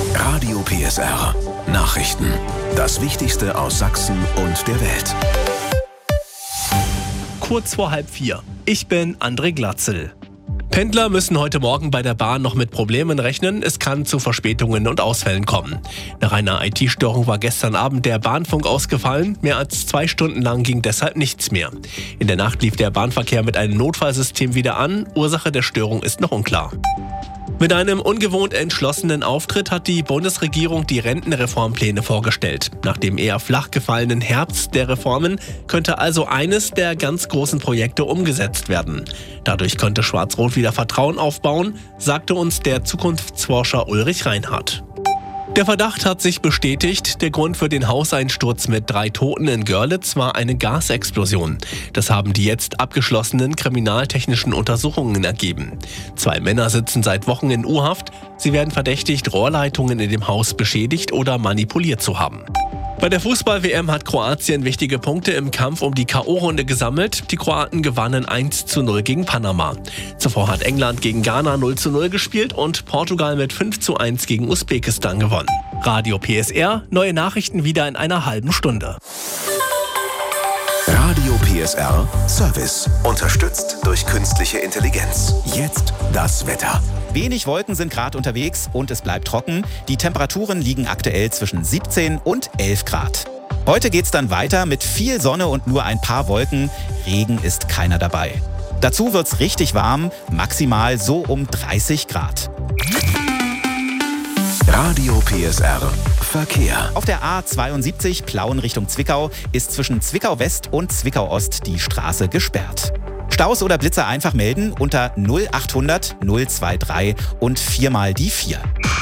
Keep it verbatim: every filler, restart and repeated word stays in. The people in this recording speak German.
Radio P S R. Nachrichten. Das Wichtigste aus Sachsen und der Welt. Kurz vor halb vier. Ich bin André Glatzel. Pendler müssen heute Morgen bei der Bahn noch mit Problemen rechnen. Es kann zu Verspätungen und Ausfällen kommen. Nach einer I T-Störung war gestern Abend der Bahnfunk ausgefallen. Mehr als zwei Stunden lang ging deshalb nichts mehr. In der Nacht lief der Bahnverkehr mit einem Notfallsystem wieder an. Ursache der Störung ist noch unklar. Mit einem ungewohnt entschlossenen Auftritt hat die Bundesregierung die Rentenreformpläne vorgestellt. Nach dem eher flach gefallenen Herbst der Reformen könnte also eines der ganz großen Projekte umgesetzt werden. Dadurch könnte Schwarz-Rot wieder Vertrauen aufbauen, sagte uns der Zukunftsforscher Ulrich Reinhardt. Der Verdacht hat sich bestätigt. Der Grund für den Hauseinsturz mit drei Toten in Görlitz war eine Gasexplosion. Das haben die jetzt abgeschlossenen kriminaltechnischen Untersuchungen ergeben. Zwei Männer sitzen seit Wochen in U-Haft. Sie werden verdächtigt, Rohrleitungen in dem Haus beschädigt oder manipuliert zu haben. Bei der Fußball-W M hat Kroatien wichtige Punkte im Kampf um die K O-Runde gesammelt. Die Kroaten gewannen eins zu null gegen Panama. Zuvor hat England gegen Ghana null zu null gespielt und Portugal mit fünf zu eins gegen Usbekistan gewonnen. Radio P S R, neue Nachrichten wieder in einer halben Stunde. Radio P S R Service. Unterstützt durch künstliche Intelligenz. Jetzt das Wetter. Wenig Wolken sind gerade unterwegs und es bleibt trocken. Die Temperaturen liegen aktuell zwischen siebzehn und elf Grad. Heute geht's dann weiter mit viel Sonne und nur ein paar Wolken. Regen ist keiner dabei. Dazu wird's richtig warm, maximal so um dreißig Grad. Radio P S R Verkehr. Auf der A zweiundsiebzig Plauen Richtung Zwickau ist zwischen Zwickau West und Zwickau Ost die Straße gesperrt. Staus oder Blitzer einfach melden unter null achthundert null drei drei und viermal die vier.